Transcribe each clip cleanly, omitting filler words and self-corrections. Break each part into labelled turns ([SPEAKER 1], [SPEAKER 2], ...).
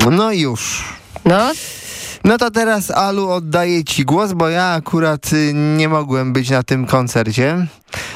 [SPEAKER 1] No już.
[SPEAKER 2] No.
[SPEAKER 1] No to teraz, Alu, oddaję ci głos, bo ja akurat nie mogłem być na tym koncercie.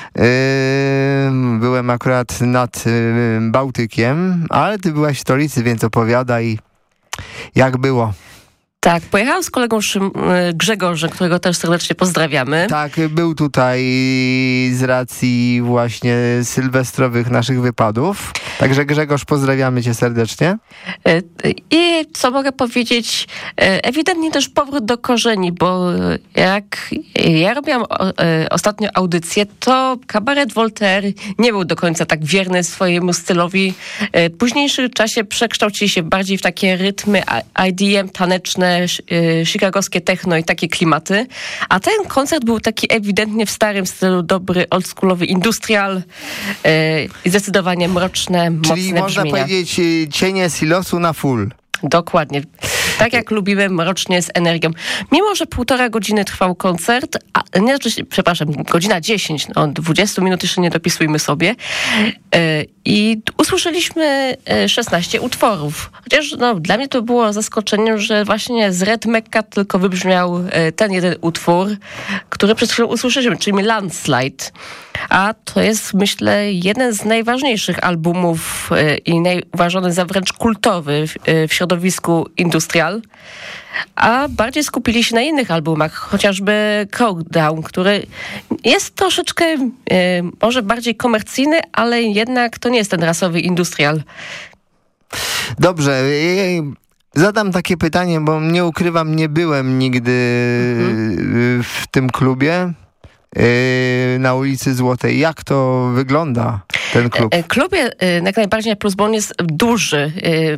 [SPEAKER 1] Byłem akurat nad Bałtykiem, ale ty byłaś w stolicy, więc opowiadaj, jak było.
[SPEAKER 2] Tak, pojechałam z kolegą Grzegorzem, którego też serdecznie pozdrawiamy.
[SPEAKER 1] Tak, był tutaj z racji właśnie sylwestrowych naszych wypadów. Także Grzegorz, pozdrawiamy cię serdecznie.
[SPEAKER 2] I co mogę powiedzieć, ewidentnie też powrót do korzeni, bo jak ja robiłam ostatnio audycję, to kabaret Voltaire nie był do końca tak wierny swojemu stylowi. W późniejszym czasie przekształcili się bardziej w takie rytmy IDM, taneczne, chicagowskie techno i takie klimaty. A ten koncert był taki ewidentnie w starym stylu, dobry, oldschoolowy, industrial i zdecydowanie mroczne, mocne
[SPEAKER 1] czyli można
[SPEAKER 2] brzmienia.
[SPEAKER 1] powiedzieć cienie silosu na full.
[SPEAKER 2] Dokładnie. Tak jak lubimy, mrocznie, z energią. Mimo że 1,5 godziny trwał koncert, godzina 10, 20 minut jeszcze nie dopisujmy sobie. I usłyszeliśmy 16 utworów. Chociaż dla mnie to było zaskoczeniem, że właśnie z Red Mecca tylko wybrzmiał ten jeden utwór, który przed chwilą usłyszeliśmy, czyli Landslide. A to jest, myślę, jeden z najważniejszych albumów i uważany za wręcz kultowy w środowisku industrial. A bardziej skupili się na innych albumach, chociażby Countdown, który jest troszeczkę może bardziej komercyjny, ale jednak to nie jest ten rasowy industrial.
[SPEAKER 1] Dobrze, zadam takie pytanie, bo nie ukrywam, nie byłem nigdy w tym klubie na ulicy Złotej. Jak to wygląda, ten klub?
[SPEAKER 2] Klub jak najbardziej plus, bo on jest duży.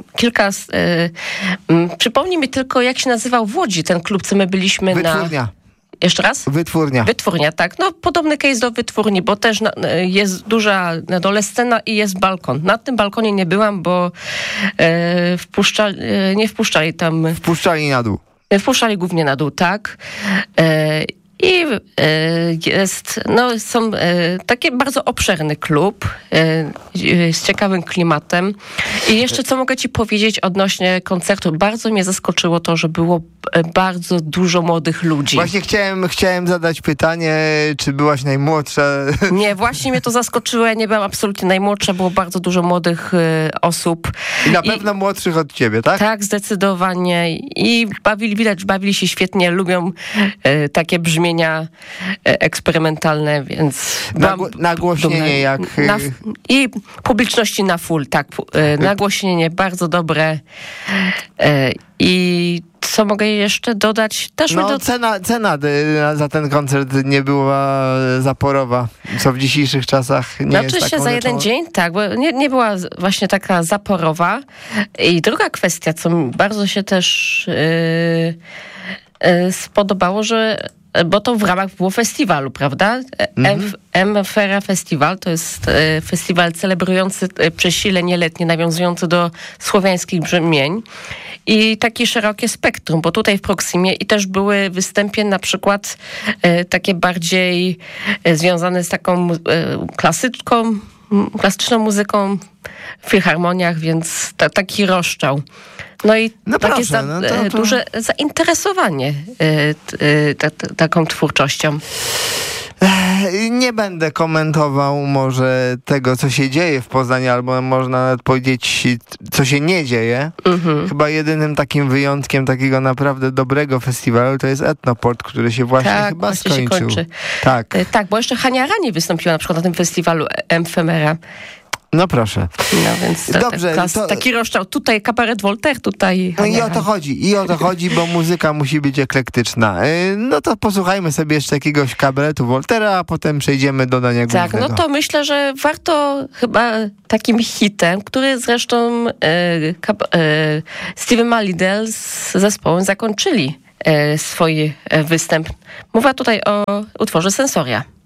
[SPEAKER 2] Przypomnij mi tylko, jak się nazywał w Łodzi ten klub, co my byliśmy
[SPEAKER 1] Wytwórnia.
[SPEAKER 2] Jeszcze raz?
[SPEAKER 1] Wytwórnia.
[SPEAKER 2] Wytwórnia, tak. Podobny case do Wytwórni, bo też jest duża na dole scena i jest balkon. Na tym balkonie nie byłam, bo nie wpuszczali tam.
[SPEAKER 1] Wpuszczali na dół.
[SPEAKER 2] Wpuszczali głównie na dół, tak. I są taki bardzo obszerny klub z ciekawym klimatem. I jeszcze co mogę ci powiedzieć odnośnie koncertu? Bardzo mnie zaskoczyło to, że było bardzo dużo młodych ludzi.
[SPEAKER 1] Właśnie chciałem zadać pytanie, czy byłaś najmłodsza?
[SPEAKER 2] Nie, właśnie mnie to zaskoczyło. Ja nie byłam absolutnie najmłodsza, było bardzo dużo młodych osób.
[SPEAKER 1] I na pewno młodszych od ciebie, tak?
[SPEAKER 2] Tak, zdecydowanie. I bawili się świetnie, lubią takie brzmienia eksperymentalne, więc
[SPEAKER 1] nagłośnienie jak...
[SPEAKER 2] I publiczności na full, tak. Nagłośnienie bardzo dobre. I co mogę jeszcze dodać? Też
[SPEAKER 1] cena za ten koncert nie była zaporowa, co w dzisiejszych czasach nie jest taką
[SPEAKER 2] się za jeden dzień, tak, bo nie była właśnie taka zaporowa. I druga kwestia, co bardzo się też spodobało, bo to w ramach było festiwalu, prawda? MFR Festiwal to jest festiwal celebrujący przesilenie letnie, nawiązujący do słowiańskich brzmień i takie szerokie spektrum, bo tutaj w Proximie i też były występy na przykład takie bardziej związane z taką klasyczną muzyką w filharmoniach, więc taki rozstrzał. No i takie duże zainteresowanie taką twórczością.
[SPEAKER 1] Nie będę komentował może tego, co się dzieje w Poznaniu, albo można nawet powiedzieć, co się nie dzieje. Chyba jedynym takim wyjątkiem takiego naprawdę dobrego festiwalu to jest Etnoport, który się właśnie chyba skończył.
[SPEAKER 2] Się kończy. Tak, bo jeszcze Hania Rani wystąpiła na przykład na tym festiwalu Efemera.
[SPEAKER 1] No proszę.
[SPEAKER 2] No więc
[SPEAKER 1] dobrze,
[SPEAKER 2] taki rozstrzał. Tutaj kabaret Voltaire, tutaj...
[SPEAKER 1] No i o to chodzi, bo muzyka musi być eklektyczna. No to posłuchajmy sobie jeszcze jakiegoś kabaretu Voltaira, a potem przejdziemy do dania głównego.
[SPEAKER 2] Tak, no to myślę, że warto chyba takim hitem, który zresztą Steven Malidel z zespołem zakończyli swój występ. Mowa tutaj o utworze Sensoria.